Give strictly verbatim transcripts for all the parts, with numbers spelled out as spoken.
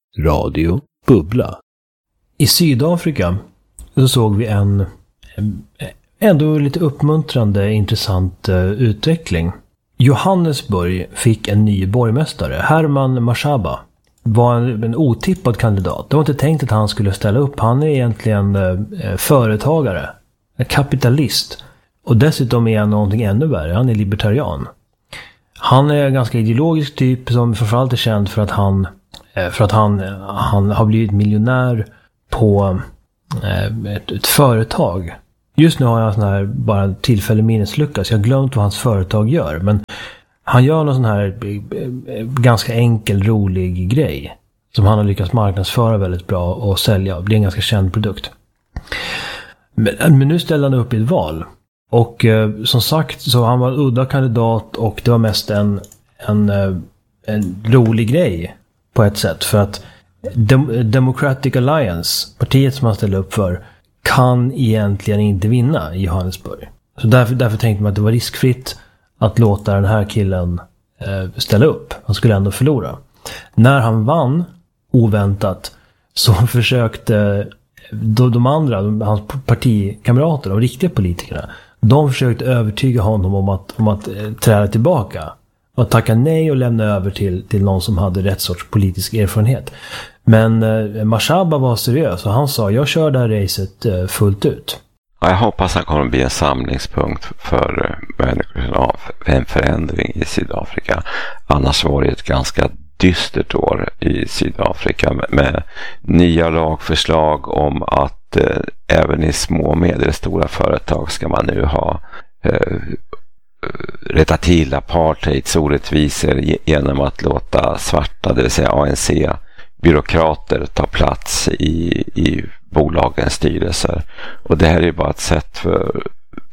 Radio Bubbla. I Sydafrika så såg vi en ändå lite uppmuntrande, intressant utveckling. Johannesburg fick en ny borgmästare. Herman Mashaba var en, en otippad kandidat. Det var inte tänkt att han skulle ställa upp. Han är egentligen eh, företagare, en kapitalist. Och dessutom är han någonting ännu värre. Han är libertarian. Han är en ganska ideologisk typ som framförallt är känd för att han, eh, för att han, han har blivit miljonär på eh, ett, ett företag. Just nu har jag en sån här bara tillfällig minneslucka, så jag har glömt vad hans företag gör. Men han gör någon sån här ganska enkel, rolig grej som han har lyckats marknadsföra väldigt bra och sälja och bli en ganska känd produkt. Men, men nu ställer han upp i ett val. Och eh, som sagt så han var en udda kandidat och det var mest en, en, en rolig grej på ett sätt. För att Dem- Democratic Alliance, partiet som han ställde upp för, kan egentligen inte vinna i Johannesburg. Så därför, därför tänkte man att det var riskfritt att låta den här killen eh, ställa upp. Han skulle ändå förlora. När han vann oväntat så försökte de, de andra, de, hans partikamrater, de riktiga politikerna, de försökte övertyga honom om att, om att eh, träda tillbaka och tacka nej och lämna över till, till någon som hade rätt sorts politisk erfarenhet. Men eh, Mashaba var seriös och han sa, jag kör det här racet eh, fullt ut. Ja, jag hoppas han kommer att bli en samlingspunkt för människor av en förändring i Sydafrika. Annars var det ett ganska dystert år i Sydafrika med, med nya lagförslag om att eh, även i små och medelstora företag ska man nu ha eh, rätta till apartheids orättvisor genom att låta svarta, det vill säga A N C byråkrater ta plats i, i bolagens styrelser. Och det här är ju bara ett sätt för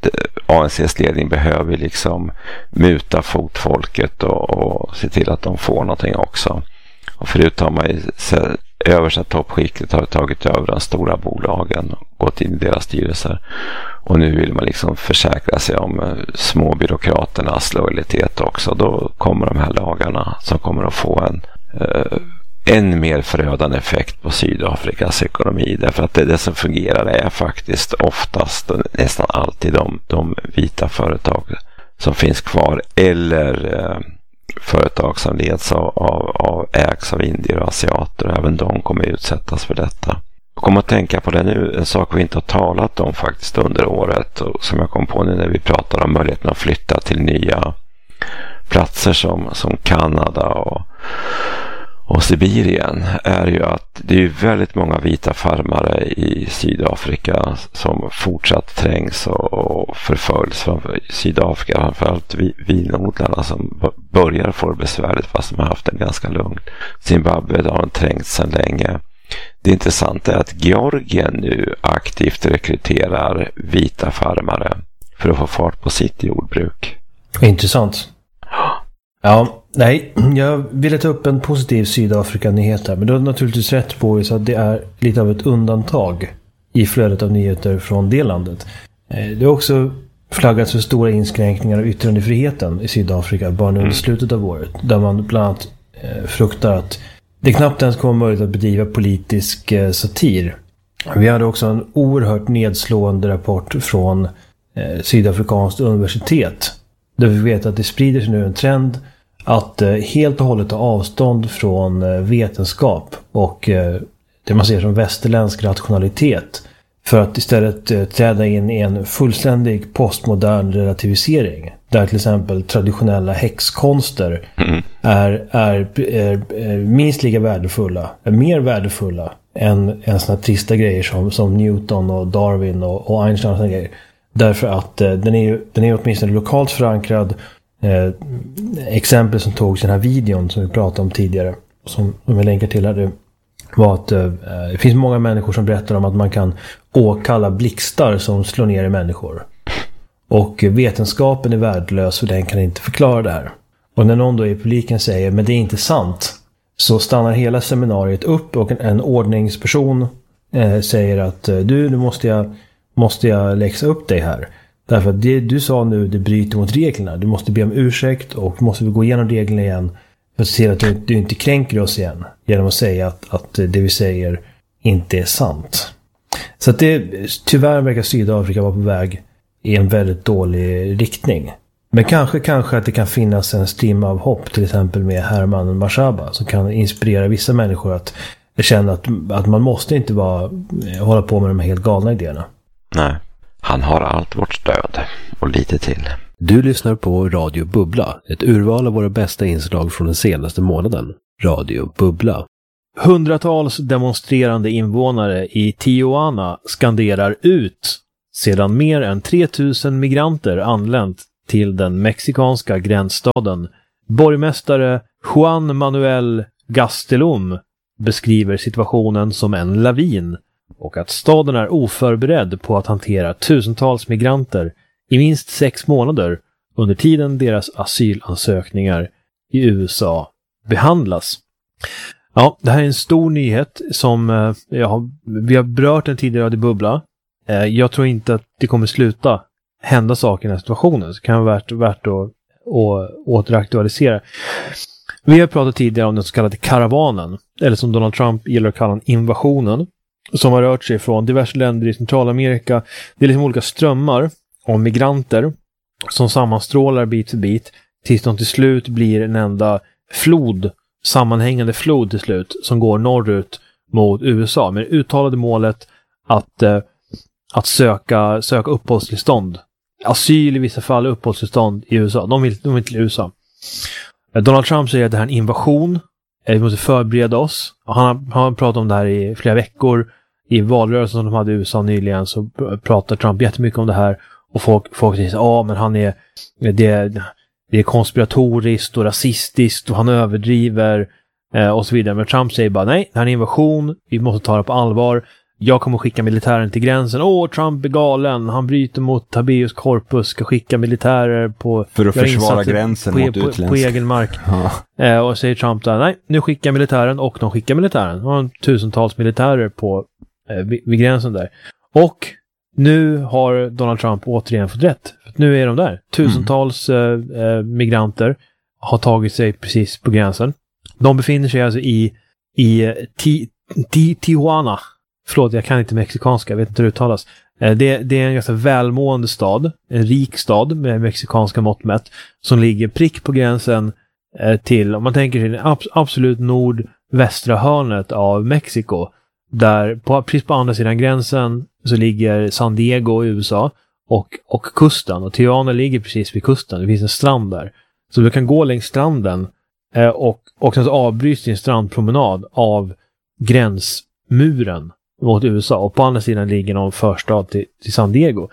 A N C:s ledning behöver liksom muta fotfolket och, och se till att de får någonting också. Och förut har man ju översta toppskiktet har tagit över de stora bolagen och gått in i deras styrelser. Och nu vill man liksom försäkra sig om små byråkraternas lojalitet också. Då kommer de här lagarna som kommer att få en eh, en mer förödande effekt på Sydafrikas ekonomi, därför att det, det som fungerar är faktiskt oftast nästan alltid de, de vita företag som finns kvar eller eh, företag som leds av, av, av ägs av indier och asiater. Även de kommer utsättas för detta. Jag kommer att tänka på det nu, en sak vi inte har talat om faktiskt under året och som jag kom på nu när vi pratar om möjligheten att flytta till nya platser som, som Kanada och Och Sibirien är ju att det är väldigt många vita farmare i Sydafrika som fortsatt trängs och förföljs framför Sydafrika, framförallt vinodlarna som börjar få det besvärligt fast de har haft det ganska lugnt. Zimbabwe har de trängt sedan länge. Det intressanta är att Georgien nu aktivt rekryterar vita farmare för att få fart på sitt jordbruk. Intressant. Ja, nej, jag ville ta upp en positiv Sydafrika-nyhet här, men du har naturligtvis rätt på så att det är lite av ett undantag i flödet av nyheter från det landet. Det har också flaggats för stora inskränkningar av yttrandefriheten i Sydafrika bara nu under slutet av året, där man bland annat fruktar att det knappt ens kommer möjligt att bedriva politisk satir. Vi hade också en oerhört nedslående rapport från Sydafrikanskt universitet där vi vet att det sprider sig nu en trend att eh, helt och hållet ta avstånd från eh, vetenskap och eh, det man ser som västerländsk rationalitet för att istället eh, träda in i en fullständig postmodern relativisering där till exempel traditionella häxkonster mm. är, är, är, är minst lika värdefulla, är mer värdefulla än, än såna trista grejer som, som Newton och Darwin och, och Einstein och såna grejer. Därför att eh, den, är, den är åtminstone lokalt förankrad. Eh, exempel som togs i den här videon som vi pratade om tidigare, som, som jag länkar till här, det var att eh, det finns många människor som berättar om att man kan åkalla blixtar som slår ner i människor. Och vetenskapen är värdelös för den kan inte förklara det här. Och när någon då i publiken säger men det är inte sant, så stannar hela seminariet upp och en, en ordningsperson eh, säger att eh, du, nu måste jag måste jag läxa upp dig här. Därför att det du sa nu, det bryter mot reglerna. Du måste be om ursäkt och måste vi gå igenom reglerna igen. För att se till att du, du inte kränker oss igen genom att säga att, att det vi säger inte är sant. Så att det, tyvärr verkar Sydafrika vara på väg i en väldigt dålig riktning. Men kanske, kanske att det kan finnas en strimma av hopp, till exempel med Herman Mashaba, som kan inspirera vissa människor att känna att, att man måste inte bara hålla på med de här helt galna idéerna. Nej, han har allt vårt stöd och lite till. Du lyssnar på Radio Bubbla, ett urval av våra bästa inslag från den senaste månaden. Radio Bubbla. Hundratals demonstrerande invånare i Tijuana skanderar ut sedan mer än tre tusen migranter anlänt till den mexikanska gränsstaden. Borgmästare Juan Manuel Gastelum beskriver situationen som en lavin och att staden är oförberedd på att hantera tusentals migranter i minst sex månader under tiden deras asylansökningar i U S A behandlas. Ja, det här är en stor nyhet som eh, jag har, vi har berört den tidigare i Bubbla. Eh, jag tror inte att det kommer sluta hända saker i den här situationen. Så det kan vara värt, värt att, att återaktualisera. Vi har pratat tidigare om den så kallade karavanen, eller som Donald Trump gillar att kalla den, invasionen, som har rört sig från diverse länder i Centralamerika. Det är liksom olika strömmar av migranter som sammanstrålar bit för bit tills de till slut blir en enda flod, sammanhängande flod till slut, som går norrut mot U S A med det uttalade målet att, eh, att söka, söka uppehållstillstånd. Asyl i vissa fall, uppehållstillstånd i U S A. De vill, de vill till U S A. Donald Trump säger att det här är en invasion. Vi måste förbereda oss. Han har, han har pratat om det här i flera veckor. I valrörelsen som de hade i U S A nyligen så pratar Trump jättemycket om det här. Och folk, folk säger ja ah, men han är det, det är konspiratoriskt och rasistiskt och han överdriver eh, och så vidare. Men Trump säger bara nej, det här är en invasion. Vi måste ta det på allvar. Jag kommer skicka militären till gränsen. Åh, Trump är galen. Han bryter mot habeas corpus. Ska skicka militärer på... För att försvara gränsen på, mot på, utländsk. på egen mark. Ja. Eh, och säger Trump där, nej, nu skickar militären. Och de skickar militären. De har tusentals militärer på, eh, vid, vid gränsen där. Och nu har Donald Trump återigen fått rätt. För nu är de där. Tusentals mm. eh, migranter har tagit sig precis på gränsen. De befinner sig alltså i, i ti, ti, Tijuana. Förlåt, jag kan inte mexikanska, jag vet inte hur det uttalas. Det, det är en ganska välmående stad, en rik stad med mexikanska mått mätt, som ligger prick på gränsen till, om man tänker sig det absolut nordvästra hörnet av Mexiko, där på, precis på andra sidan gränsen så ligger San Diego i U S A och, och kusten, och Tijuana ligger precis vid kusten, det finns en strand där. Så du kan gå längs stranden och, och sen så avbryts din strandpromenad av gränsmuren mot U S A, och på andra sidan ligger någon förstad till, till San Diego.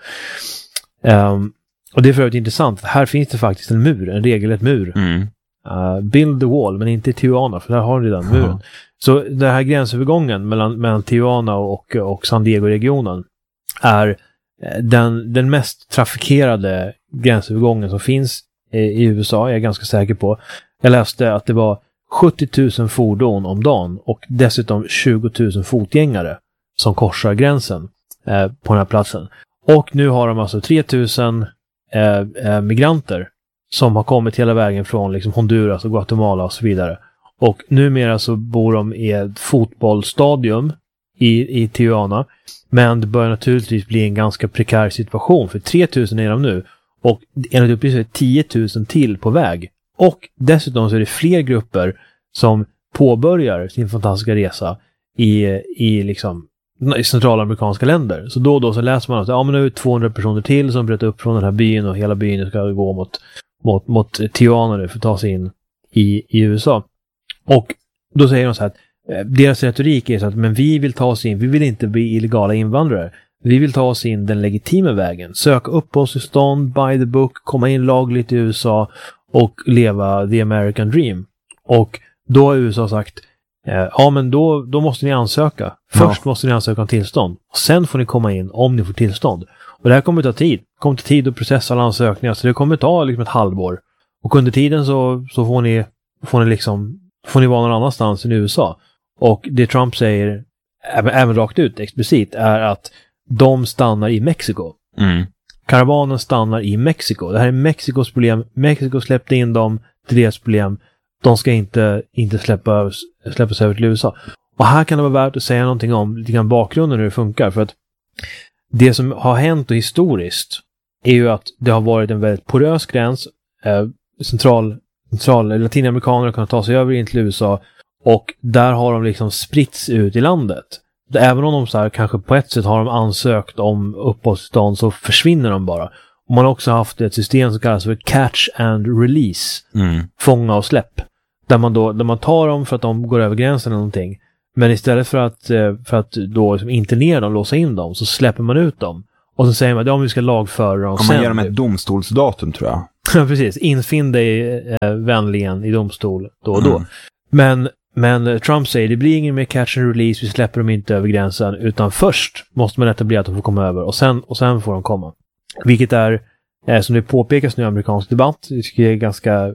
Um, och det är för övrigt intressant, för här finns det faktiskt en mur, en regelrätt mur. Mm. Uh, build the wall, men inte i Tijuana, för där har du redan muren. Mm. Så den här gränsövergången mellan, mellan Tijuana och, och San Diego-regionen är den, den mest trafikerade gränsövergången som finns i, i U S A, jag är ganska säker på. Jag läste att det var sjuttio tusen fordon om dagen och dessutom tjugo tusen fotgängare som korsar gränsen eh, på den här platsen. Och nu har de alltså tre tusen eh, eh, migranter som har kommit hela vägen från liksom Honduras och Guatemala och så vidare. Och numera så bor de i ett fotbollsstadium i, i Tijuana. Men det börjar naturligtvis bli en ganska prekär situation, för tre tusen är de nu. Och enligt uppgift är det tio tusen till på väg. Och dessutom så är det fler grupper som påbörjar sin fantastiska resa i, i liksom i centralamerikanska länder. Så då och då så läser man att ja, men nu är det tvåhundra personer till som bröt upp från den här byn, och hela byn ska gå mot, mot, mot Tijuana nu för att ta sig in i, i U S A. Och då säger de så här att deras retorik är så att men vi vill ta oss in, vi vill inte bli illegala invandrare. Vi vill ta oss in den legitima vägen. Söka uppehållstillstånd, buy the book, komma in lagligt i U S A och leva the American dream. Och då har U S A sagt eh, ja men då, då måste ni ansöka. Först ja. måste ni ansöka om tillstånd. Och sen får ni komma in om ni får tillstånd. Och det här kommer ta tid. Det kommer ta tid att processa alla ansökningar. Så det kommer ta liksom ett halvår. Och under tiden så, så får ni får ni liksom får ni vara någon annanstans än i U S A. Och det Trump säger även, även rakt ut explicit är att de stannar i Mexiko. Mm. Karavanen stannar i Mexiko. Det här är Mexikos problem. Mexiko släppte in dem till deras problem. de ska inte, inte släppa, släppas över till U S A. Och här kan det vara värt att säga någonting om lite grann bakgrunden hur det funkar. För att det som har hänt och historiskt är ju att det har varit en väldigt porös gräns. Eh, central, central, latinamerikaner kan ta sig över in till U S A. Och där har de liksom spritts ut i landet. Även om de så här, kanske på ett sätt har de ansökt om uppehållstillstånd, så försvinner de bara. Och man har också haft ett system som kallas för catch and release. Mm. Fånga och släpp. Där man då, där man tar dem för att de går över gränsen eller någonting. Men istället för att, för att då liksom internera dem, låsa in dem, så släpper man ut dem. Och så säger man att ja, vi ska lagföra dem. Kommer man ge dem ett domstolsdatum, tror jag. Ja, precis. Infinn dig eh, vänligen i domstol då och då. Mm. Men, men Trump säger det blir ingen mer catch and release, vi släpper dem inte över gränsen, utan först måste man etablera att de får komma över och sen, och sen får de komma. Vilket är, eh, som det påpekas nu i amerikansk debatt, det är ganska, eh,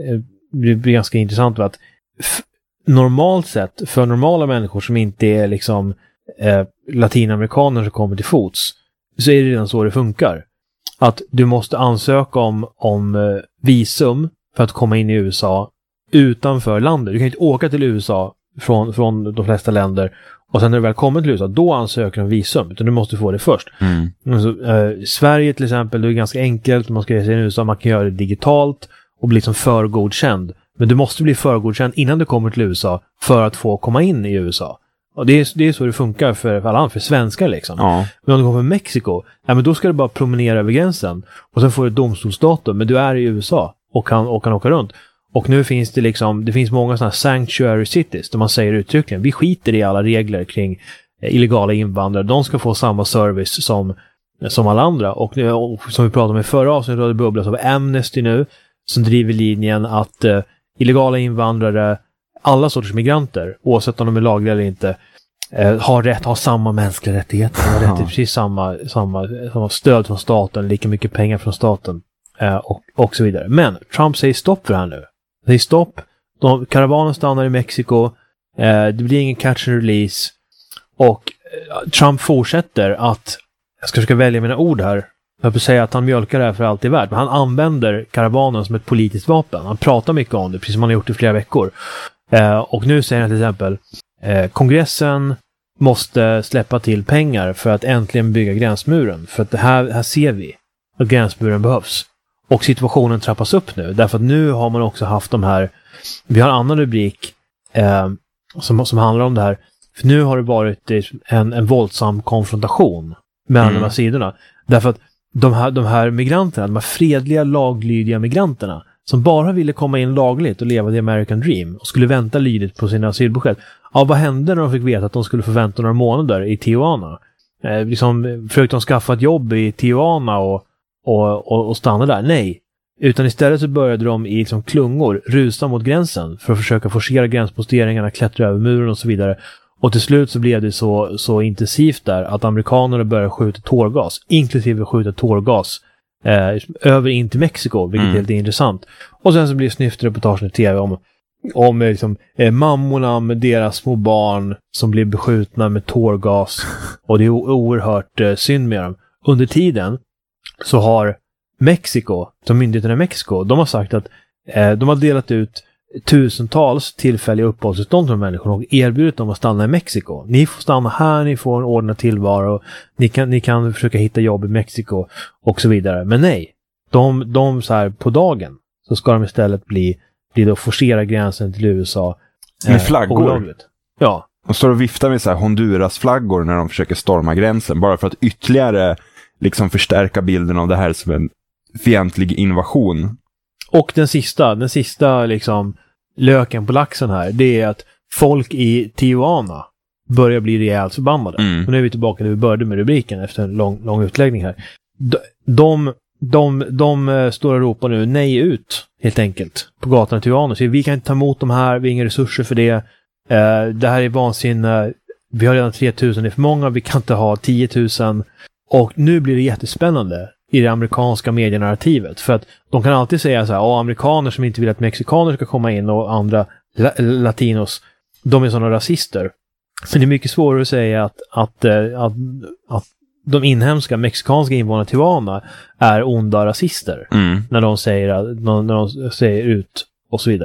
det blir ganska intressant att f- normalt sett, för normala människor som inte är liksom eh, latinamerikaner som kommer till fots, så är det redan så det funkar. Att du måste ansöka om, om eh, visum för att komma in i U S A utanför landet. Du kan inte åka till U S A från, från de flesta länder och sen när du väl kommer till U S A, då ansöker du om visum. Utan du måste få det först. Mm. Alltså, eh, Sverige till exempel, det är ganska enkelt. Man ska ge sig in i U S A, man kan göra det digitalt och bli liksom förgodkänd. Men du måste bli förgodkänd innan du kommer till U S A för att få komma in i U S A. Och det är, det är så det funkar för, för alla andra, för svenskar liksom. Ja. Men om du kommer från Mexiko, ja, men då ska du bara promenera över gränsen och sen får du ett domstolsdatum, men du är i U S A och kan, och kan åka runt. Och nu finns det liksom, det finns många sådana här sanctuary cities där man säger uttryckligen, vi skiter i alla regler kring eh, illegala invandrare, de ska få samma service som, som alla andra. Och, och som vi pratade om i förra avsnittet av Bubbla, så har vi Amnesty nu som driver linjen att eh, illegala invandrare, alla sorters migranter, oavsett om de är lagliga eller inte, eh, har rätt, har samma mänskliga rättigheter, har rätt till precis samma, samma, samma stöd från staten, lika mycket pengar från staten eh, och, och så vidare. Men Trump säger stopp för det här nu. Han säger stopp, de, karavanen stannar i Mexiko, eh, det blir ingen catch and release, och eh, Trump fortsätter att, jag ska försöka välja mina ord här, jag får säga att han mjölkar det här för allt i världen, men han använder karavanen som ett politiskt vapen. Han pratar mycket om det, precis som han har gjort i flera veckor. Eh, och nu säger han till exempel eh, kongressen måste släppa till pengar för att äntligen bygga gränsmuren. För att det här, här ser vi att gränsmuren behövs. Och situationen trappas upp nu. Därför att nu har man också haft de här, vi har en annan rubrik eh, som, som handlar om det här. För nu har det varit en, en våldsam konfrontation mellan mm. de här sidorna. Därför att de här, de här migranterna, de här fredliga, laglydiga migranterna som bara ville komma in lagligt och leva the American Dream och skulle vänta lydigt på sina asylbesked. Ja, vad hände när de fick veta att de skulle få vänta några månader i Tijuana? Eh, liksom, försökte de skaffa ett jobb i Tijuana och, och, och, och stanna där? Nej. Utan istället så började de i liksom klungor rusa mot gränsen för att försöka forcera gränsposteringarna, klättra över muren och så vidare. Och till slut så blev det så, så intensivt där att amerikanerna började skjuta tårgas, inklusive skjuta tårgas eh, över in till Mexiko, vilket mm. är lite intressant. Och sen så blir det snyftreportagen i tv om, om liksom, eh, mammorna med deras små barn som blir beskjutna med tårgas. Och det är o- oerhört eh, synd med dem. Under tiden så har Mexiko, som myndigheterna i Mexiko, de har sagt att eh, de har delat ut tusentals tillfälliga uppehållstillstånd för människor och erbjudit dem att stanna i Mexiko. Ni får stanna här, ni får en ordnad tillvaro, ni kan, ni kan försöka hitta jobb i Mexiko och så vidare. Men nej, de, de så här på dagen så ska de istället bli, bli då forcera gränsen till U S A. Med eh, flaggor? Olagligt. Ja. De står och viftar med så här Honduras-flaggor när de försöker storma gränsen, bara för att ytterligare liksom förstärka bilden av det här som en fientlig invasion. Och den sista, den sista liksom löken på laxen här, det är att folk i Tijuana börjar bli rejält förbannade. Mm. Och nu är vi tillbaka där vi började med rubriken efter en lång, lång utläggning här. De, de, de, de står och ropar nu nej ut, helt enkelt, på gatan i Tijuana. Så vi kan inte ta emot de här, vi har inga resurser för det. Uh, det här är vansinne. Vi har redan tre tusen, det är för många, vi kan inte ha tio tusen. Och nu blir det jättespännande i det amerikanska medienarrativet. För att de kan alltid säga så här, ja, amerikaner som inte vill att mexikaner ska komma in och andra la- latinos, de är sådana rasister. Men det är mycket svårare att säga att, att, att, att de inhemska mexikanska invånarna i Tijuana är onda rasister. Mm. När de säger, när de säger ut och så vidare.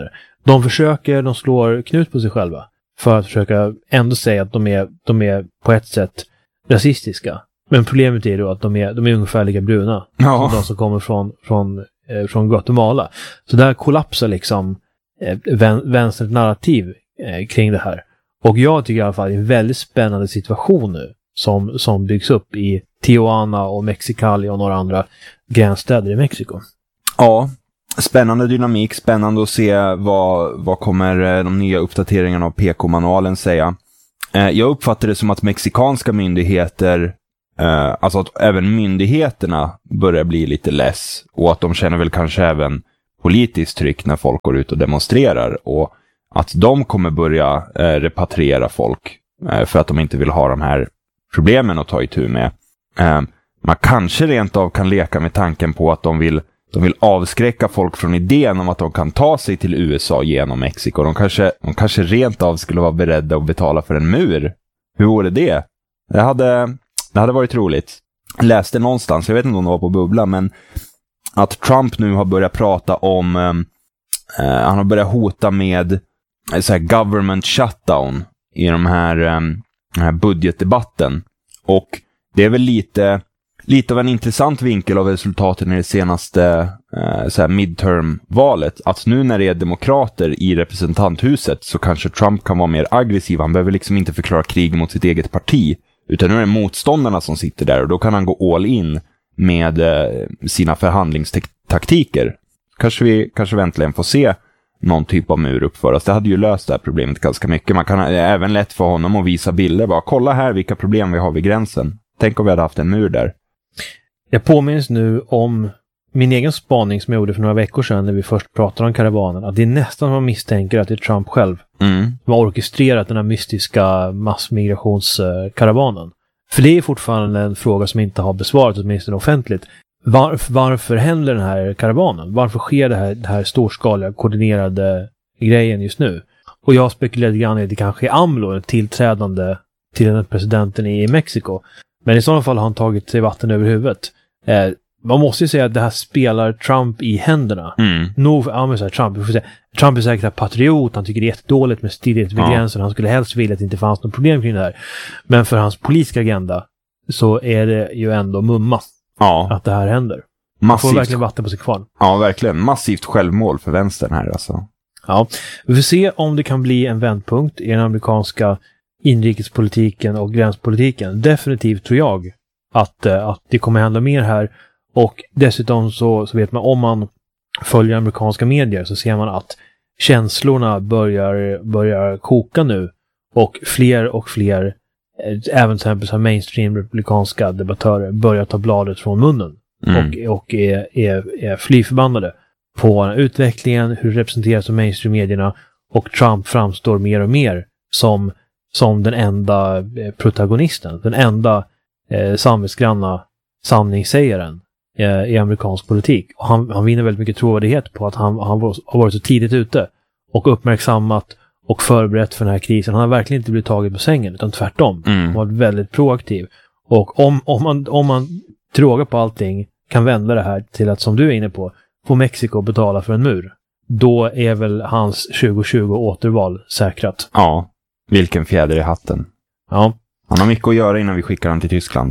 De försöker, de slår knut på sig själva för att försöka ändå säga att de är, de är på ett sätt rasistiska. Men problemet är då att de är, de är ungefär lika bruna ja. som de som kommer från, från, eh, från Guatemala. Så där kollapsar liksom eh, vän, vänsterns narrativ eh, kring det här. Och jag tycker i alla fall det är en väldigt spännande situation nu som, som byggs upp i Tijuana och Mexicali och några andra gränsstäder i Mexiko. Ja, spännande dynamik, spännande att se vad, vad kommer de nya uppdateringarna av P K-manualen säga. Eh, jag uppfattar det som att mexikanska myndigheter, eh, alltså att även myndigheterna börjar bli lite less och att de känner väl kanske även politiskt tryck när folk går ut och demonstrerar och att de kommer börja eh, repatriera folk eh, för att de inte vill ha de här problemen att ta itu med. Eh, man kanske rent av kan leka med tanken på att de vill, de vill avskräcka folk från idén om att de kan ta sig till U S A genom Mexiko. De kanske, de kanske rent av skulle vara beredda att betala för en mur. Hur vore det? Det hade, det hade varit roligt. Jag läste någonstans, jag vet inte om det var på Bubbla, men att Trump nu har börjat prata om eh, han har börjat hota med så här government shutdown i de här, um, den här budgetdebatten. Och det är väl lite, lite av en intressant vinkel av resultaten i det senaste uh, så här midterm-valet. Att nu när det är demokrater i representanthuset så kanske Trump kan vara mer aggressiv. Han behöver liksom inte förklara krig mot sitt eget parti. Utan nu är det motståndarna som sitter där och då kan han gå all in med uh, sina förhandlingstaktiker. Kanske vi kanske äntligen får se någon typ av mur uppföras. Det hade ju löst det här problemet ganska mycket. Man kan även lätt för honom att visa bilder. Bara kolla här vilka problem vi har vid gränsen. Tänk om vi hade haft en mur där. Jag påminns nu om min egen spaning som jag gjorde för några veckor sedan när vi först pratade om karavanen. Att det är nästan man misstänker att det är Trump själv mm. som har orkestrerat den här mystiska massmigrationskaravanen. För det är fortfarande en fråga som inte har besvarats åtminstone offentligt. Varför, varför händer den här karavanen? Varför sker det här, det här storskaliga, koordinerade grejen just nu? Och jag spekulerade grann i att det kanske är AMLO, en tillträdande till den presidenten i Mexiko. Men i sådana fall har han tagit sig vatten över huvudet. Eh, man måste ju säga att det här spelar Trump i händerna. Mm. Nog för ja, så Trump, vi får säga, Trump är säkert en patriot, han tycker det är jättedåligt med stillighet vid gränsen. Ja. Han skulle helst vilja att det inte fanns något problem kring det här. Men för hans politiska agenda så är det ju ändå mumma. Ja. Att det här händer. Massivt. Man får verkligen vatten på sig kvarn. Ja, verkligen. Massivt självmål för vänstern här alltså. Ja, vi får se om det kan bli en vändpunkt i den amerikanska inrikespolitiken och gränspolitiken. Definitivt tror jag att, att det kommer hända mer här. Och dessutom så, så vet man, om man följer amerikanska medier så ser man att känslorna börjar, börjar koka nu. Och fler och fler, även till exempel mainstream republikanska debattörer, börjar ta bladet från munnen. Mm. Och, och är, är, är flyförbannade på utvecklingen, hur det representeras av mainstream-medierna. Och Trump framstår mer och mer som, som den enda protagonisten. Den enda eh, samvetsgranna sanningssägaren eh, i amerikansk politik. Och han, han vinner väldigt mycket trovärdighet på att han, han var, har varit så tidigt ute och uppmärksammat och förberett för den här krisen. Han har verkligen inte blivit taget på sängen, utan tvärtom. Mm. Han har varit väldigt proaktiv. Och om, om man, om man trågar på allting, kan vända det här till att, som du är inne på, få Mexiko betala för en mur. Då är väl hans tjugo tjugo återval säkrat. Ja, vilken fjäder i hatten. Ja. Han har mycket att göra innan vi skickar han till Tyskland.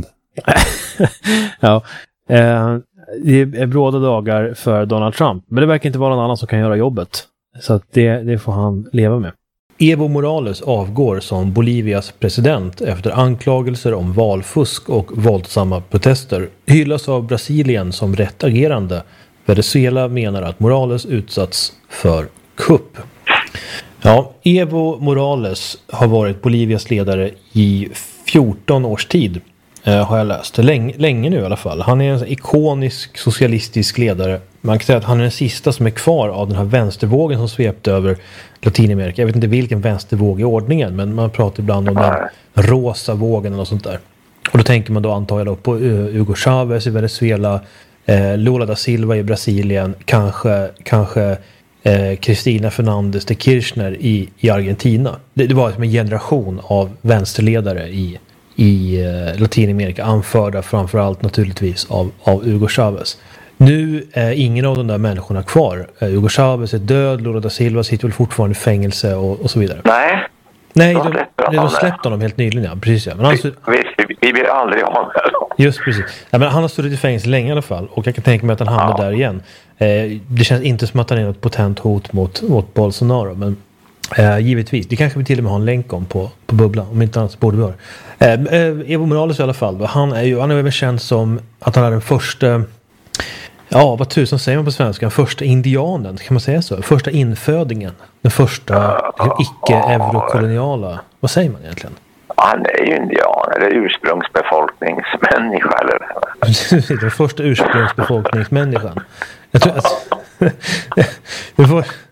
Ja. Eh, det är bråda dagar för Donald Trump. Men det verkar inte vara någon annan som kan göra jobbet. Så att det, det får han leva med. Evo Morales avgår som Bolivias president efter anklagelser om valfusk och våldsamma protester. Hyllas av Brasilien som rätt agerande. Venezuela menar att Morales utsatts för kupp. Ja, Evo Morales har varit Bolivias ledare i fjorton års tid. Eh, har jag läst. Länge, länge nu i alla fall. Han är en ikonisk socialistisk ledare. Man kan säga att han är den sista som är kvar av den här vänstervågen som svepte över Latinamerika. Jag vet inte vilken vänstervåg i ordningen, men man pratar ibland om den rosa vågen eller något sånt där. Och då tänker man då antar jag då på Hugo Chavez i Venezuela, eh, Lula da Silva i Brasilien, kanske kanske Cristina Fernández de Kirchner i, i Argentina. Det, det var som en generation av vänsterledare i i Latinamerika, anförda framförallt naturligtvis av, av Hugo Chavez. Nu är ingen av de där människorna kvar. Hugo Chavez är död, Lula da Silva sitter väl fortfarande i fängelse och, och så vidare. Nej. Nej, de, de, de släppte honom helt nyligen, ja. Precis, ja. Men han, vi, vi, vi vill aldrig ha med dem. Just precis. Ja, men han har suttit i fängelse länge i alla fall. Och jag kan tänka mig att han hamnar ja. där igen. Eh, det känns inte som att han är något potent hot mot, mot Bolsonaro. Men eh, givetvis. Det kanske vi till och med har en länk om på, på Bubbla. Om inte annat så borde vi ha det. Eh, Evo Morales i alla fall. Då, han är ju han är även känd som att han är den första... Ja, vad tusen säger man på svenska? Den första indianen, kan man säga så? Första infödingen. Den första icke-eurokoloniala. Vad säger man egentligen? Han är ju indian, eller ursprungsbefolkningsmänniska. Eller? Den första ursprungsbefolkningsmänniskan. Jag tror att... du, får,